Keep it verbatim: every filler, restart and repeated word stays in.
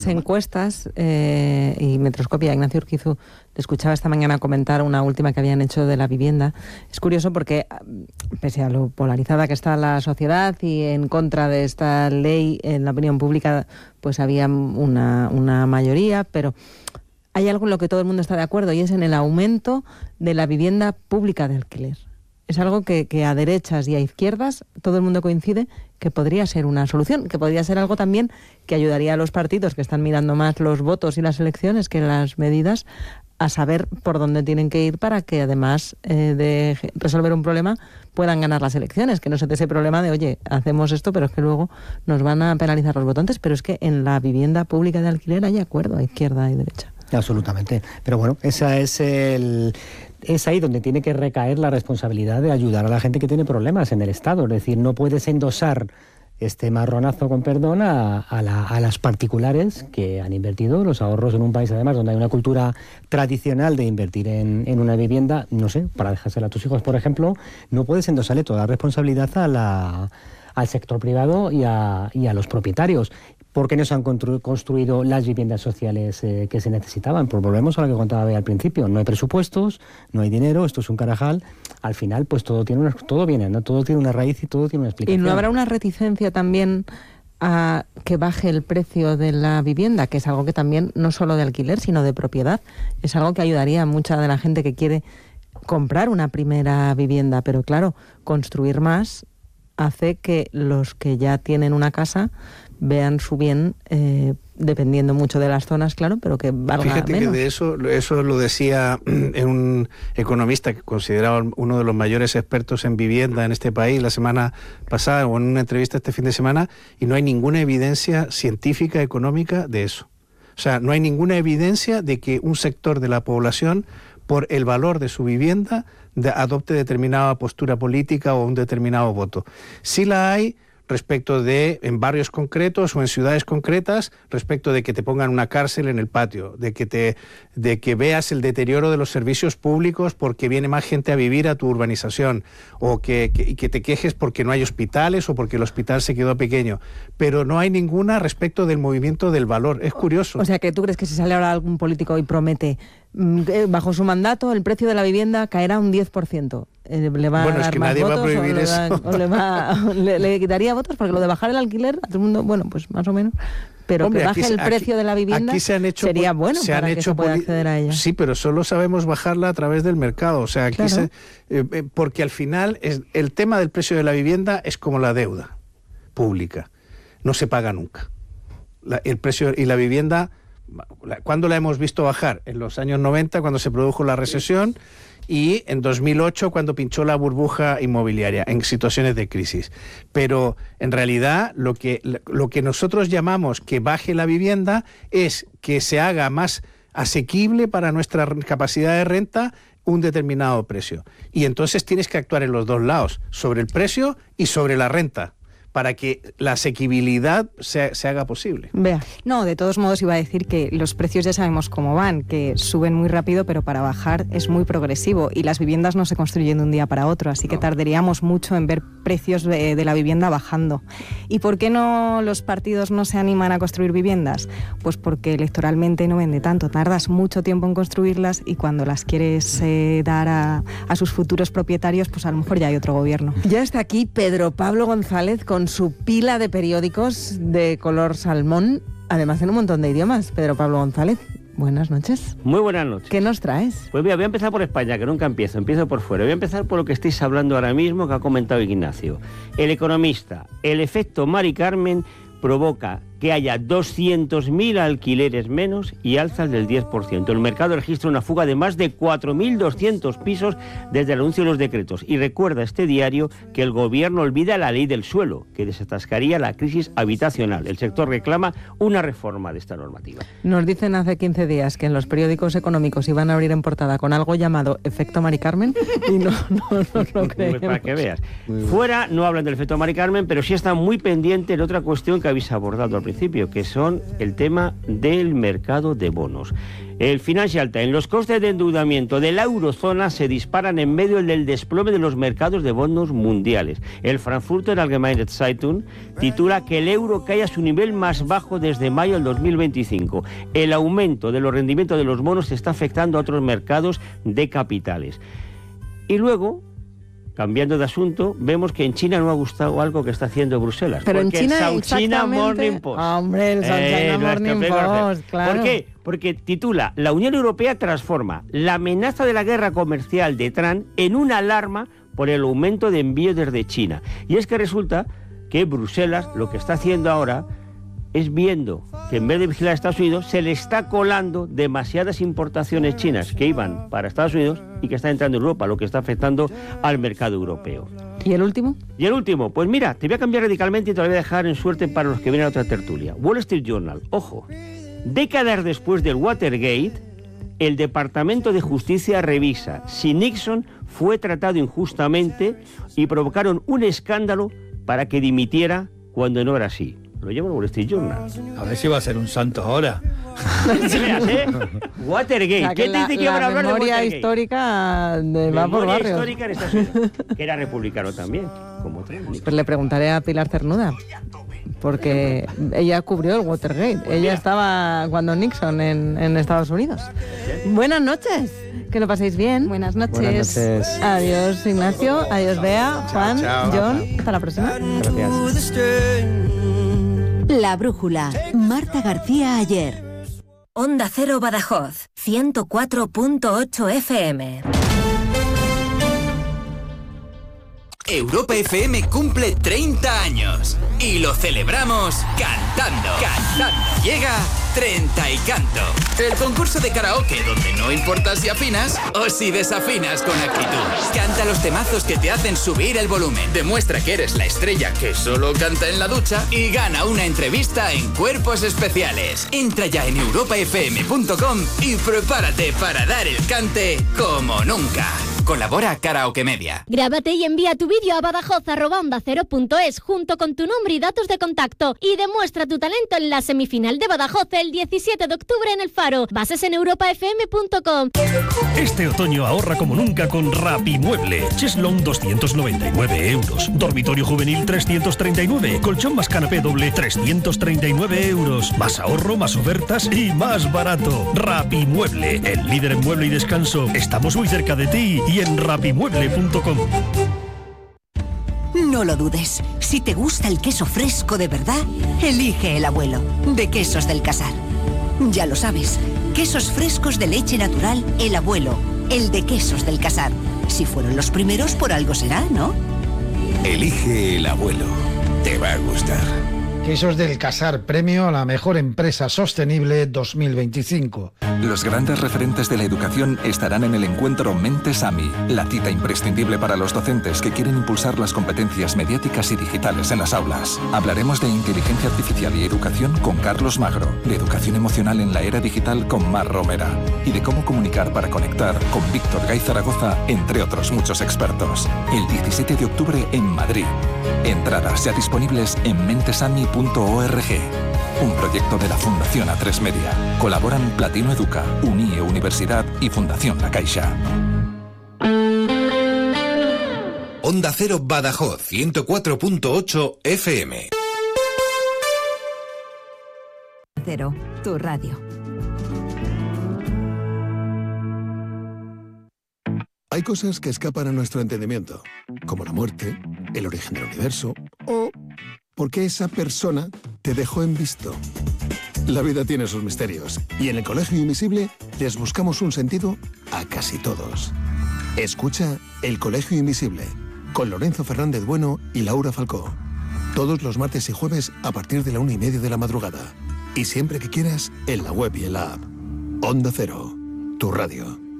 encuestas eh, y Metroscopia, Ignacio Urquizu, te escuchaba esta mañana comentar una última que habían hecho de la vivienda. Es curioso porque, pese a lo polarizada que está la sociedad y en contra de esta ley en la opinión pública, pues había una, una mayoría, pero hay algo en lo que todo el mundo está de acuerdo y es en el aumento de la vivienda pública de alquiler. Es algo que, que a derechas y a izquierdas todo el mundo coincide que podría ser una solución, que podría ser algo también que ayudaría a los partidos que están mirando más los votos y las elecciones que las medidas a saber por dónde tienen que ir para que además eh, de resolver un problema puedan ganar las elecciones, que no se dé ese problema de oye, hacemos esto pero es que luego nos van a penalizar los votantes, pero es que en la vivienda pública de alquiler hay acuerdo a izquierda y derecha. Absolutamente, pero bueno, esa es el... es ahí donde tiene que recaer la responsabilidad de ayudar a la gente que tiene problemas en el Estado. Es decir, no puedes endosar este marronazo, con perdón, a, a, la, a las particulares que han invertido los ahorros en un país, además, donde hay una cultura tradicional de invertir en, en una vivienda, no sé, para dejársela a tus hijos, por ejemplo. No puedes endosarle toda la responsabilidad a la, al sector privado y a, y a los propietarios. ¿Por qué no se han construido las viviendas sociales eh, que se necesitaban? Pues volvemos a lo que contaba Bea al principio. No hay presupuestos, no hay dinero, esto es un carajal. Al final, pues todo tiene una, todo viene, ¿no? Todo tiene una raíz y todo tiene una explicación. ¿Y no habrá una reticencia también a que baje el precio de la vivienda? Que es algo que también, no solo de alquiler, sino de propiedad, es algo que ayudaría a mucha de la gente que quiere comprar una primera vivienda. Pero claro, construir más hace que los que ya tienen una casa vean su bien, eh, dependiendo mucho de las zonas, claro, pero que valga Fíjate menos. que de eso, eso lo decía un economista que consideraba uno de los mayores expertos en vivienda en este país la semana pasada, o en una entrevista este fin de semana, y no hay ninguna evidencia científica, económica de eso. O sea, no hay ninguna evidencia de que un sector de la población, por el valor de su vivienda, de, adopte determinada postura política o un determinado voto. Sí la hay respecto de, en barrios concretos o en ciudades concretas, respecto de que te pongan una cárcel en el patio, de que te, de que veas el deterioro de los servicios públicos porque viene más gente a vivir a tu urbanización, o que, que, que te quejes porque no hay hospitales o porque el hospital se quedó pequeño. Pero no hay ninguna respecto del movimiento del valor. Es curioso. O sea, que tú crees que si sale ahora algún político y promete bajo su mandato el precio de la vivienda caerá un diez por ciento. ¿Le va bueno, a dar es que más nadie votos, va a prohibir o le eso. Va, o le, va, le, le quitaría votos? Porque lo de bajar el alquiler, a todo el mundo, bueno, pues más o menos, pero Hombre, que baje aquí, el precio aquí, de la vivienda se han hecho, sería bueno se para han que hecho se pueda acceder a ella. Sí, pero solo sabemos bajarla a través del mercado. O sea, aquí claro. se, eh, porque al final es, el tema del precio de la vivienda es como la deuda pública. No se paga nunca. La, el precio y la vivienda, ¿cuándo la hemos visto bajar? En los años noventa, cuando se produjo la recesión, y en dos mil ocho, cuando pinchó la burbuja inmobiliaria, en situaciones de crisis. Pero en realidad lo que, lo que nosotros llamamos que baje la vivienda es que se haga más asequible para nuestra capacidad de renta un determinado precio. Y entonces tienes que actuar en los dos lados, sobre el precio y sobre la renta, para que la asequibilidad se, se haga posible. Vea. No, de todos modos iba a decir que los precios ya sabemos cómo van, que suben muy rápido, pero para bajar es muy progresivo y las viviendas no se construyen de un día para otro, así que no. tardaríamos mucho en ver precios de, de la vivienda bajando. ¿Y por qué no los partidos no se animan a construir viviendas? Pues porque electoralmente no vende tanto, tardas mucho tiempo en construirlas y cuando las quieres eh, dar a, a sus futuros propietarios, pues a lo mejor ya hay otro gobierno. Ya está aquí Pedro Pablo González con su pila de periódicos de color salmón, además en un montón de idiomas. Pedro Pablo González, buenas noches. Muy buenas noches. ¿Qué nos traes? Pues mira, voy a empezar por España, que nunca empiezo, empiezo por fuera. Voy a empezar por lo que estáis hablando ahora mismo, que ha comentado Ignacio. El Economista, el efecto Mari Carmen provoca que haya doscientos mil alquileres menos y alzas del diez por ciento. El mercado registra una fuga de más de cuatro mil doscientos pisos desde el anuncio de los decretos. Y recuerda este diario que el gobierno olvida la ley del suelo, que desatascaría la crisis habitacional. El sector reclama una reforma de esta normativa. Nos dicen hace quince días que en los periódicos económicos iban a abrir en portada con algo llamado efecto Mari Carmen y no, no, no lo creemos. Para que veas. Fuera no hablan del efecto Mari Carmen, pero sí están muy pendientes de otra cuestión que habéis abordado al principio. principio, que son el tema del mercado de bonos. El Financial Times: los costes de endeudamiento de la eurozona se disparan en medio del desplome de los mercados de bonos mundiales. El Frankfurter Allgemeine Zeitung titula que el euro cae a su nivel más bajo desde mayo del dos mil veinticinco. El aumento de los rendimientos de los bonos está afectando a otros mercados de capitales. Y luego, cambiando de asunto, vemos que en China no ha gustado algo que está haciendo Bruselas. Pero en China, el South China Morning Post. Hombre, el South Eh, China Morning Post, claro. ¿Por qué? Porque titula: la Unión Europea transforma la amenaza de la guerra comercial de Trump en una alarma por el aumento de envíos desde China. Y es que resulta que Bruselas lo que está haciendo ahora es, viendo que en vez de vigilar a Estados Unidos, se le está colando demasiadas importaciones chinas que iban para Estados Unidos y que están entrando en Europa, lo que está afectando al mercado europeo. ¿Y el último? Y el último, pues mira, te voy a cambiar radicalmente y te lo voy a dejar en suerte para los que vienen a otra tertulia. Wall Street Journal, ojo, décadas después del Watergate, el Departamento de Justicia revisa si Nixon fue tratado injustamente y provocaron un escándalo para que dimitiera cuando no era así. Lo lleva el Wall Street Journal. A ver si va a ser un santo ahora. Veas, ¿eh? Watergate. O sea, que ¿Quién la, dice que van a la hablar de memoria Watergate? histórica de, va por Memoria barrios. histórica en Estados Unidos, que era republicano también, como Trump. Pues le preguntaré a Pilar Cernuda, porque ella cubrió el Watergate. Ella estaba cuando Nixon en, en Estados Unidos. Buenas noches, que lo paséis bien. Buenas noches. Buenas noches. Adiós Ignacio, adiós Bea, Juan, chao. John. Hasta la próxima. Gracias. La Brújula, Marta García Ayer. Onda Cero Badajoz, ciento cuatro punto ocho F M. Europa F M cumple treinta años y lo celebramos cantando. Cantando. Llega Treinta y Canto, el concurso de karaoke donde no importa si afinas o si desafinas con actitud. Canta los temazos que te hacen subir el volumen. Demuestra que eres la estrella que solo canta en la ducha y gana una entrevista en Cuerpos Especiales. Entra ya en europa f m punto com y prepárate para dar el cante como nunca. Colabora Karaoke Media. Grábate y envía tu vídeo a badajoz arroba onda cero punto es junto con tu nombre y datos de contacto y demuestra tu talento en la semifinal de Badajoz el diecisiete de octubre en El Faro. Bases en europa f m punto com. Este otoño ahorra como nunca con Rapimueble. Cheslong doscientos noventa y nueve euros. Dormitorio juvenil trescientos treinta y nueve. Colchón más canapé doble trescientos treinta y nueve euros. Más ahorro, más ofertas y más barato. Rapimueble, el líder en mueble y descanso. Estamos muy cerca de ti y en rapimueble punto com. No lo dudes. Si te gusta el queso fresco de verdad, elige El Abuelo, de Quesos del Casar. Ya lo sabes, quesos frescos de leche natural, El Abuelo, el de Quesos del Casar. Si fueron los primeros, por algo será, ¿no? Elige El Abuelo. Te va a gustar. Quesos del Casar, premio a la mejor empresa sostenible dos mil veinticinco. Los grandes referentes de la educación estarán en el encuentro Mentes A M I, la cita imprescindible para los docentes que quieren impulsar las competencias mediáticas y digitales en las aulas. Hablaremos de inteligencia artificial y educación con Carlos Magro, de educación emocional en la era digital con Mar Romera y de cómo comunicar para conectar con Víctor Gay Zaragoza, entre otros muchos expertos. El diecisiete de octubre en Madrid. Entradas ya disponibles en mentesami punto org. Un proyecto de la Fundación A tres Media. Colaboran Platino Educa, Unie Universidad y Fundación La Caixa. Onda Cero Badajoz, ciento cuatro punto ocho F M. Cero, tu radio. Hay cosas que escapan a nuestro entendimiento, como la muerte, el origen del universo o por qué esa persona te dejó en visto. La vida tiene sus misterios y en el Colegio Invisible les buscamos un sentido a casi todos. Escucha El Colegio Invisible con Lorenzo Fernández Bueno y Laura Falcó. Todos los martes y jueves a partir de la una y media de la madrugada. Y siempre que quieras en la web y en la app. Onda Cero, tu radio.